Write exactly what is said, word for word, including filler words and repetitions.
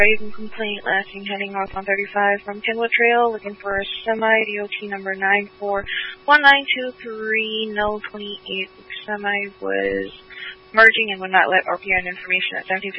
Raven complaint lasting heading north on thirty-five from Kenwood Trail, looking for a semi, D O T number nine four one nine two three, no twenty-eight. The semi was merging and would not let R P N information at seventeen